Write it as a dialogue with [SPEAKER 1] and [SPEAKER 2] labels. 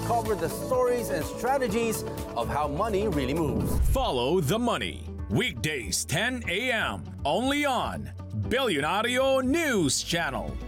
[SPEAKER 1] uncover the stories and strategies of how money really moves.
[SPEAKER 2] Follow the money. Weekdays 10 a.m. only on Billionario News Channel.